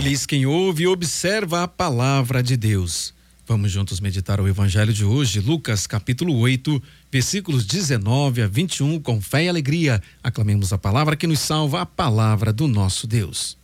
Feliz quem ouve e observa a palavra de Deus. Vamos juntos meditar o evangelho de hoje, Lucas capítulo 8, versículos 19 a 21, com fé e alegria. Aclamemos a palavra que nos salva, a palavra do nosso Deus.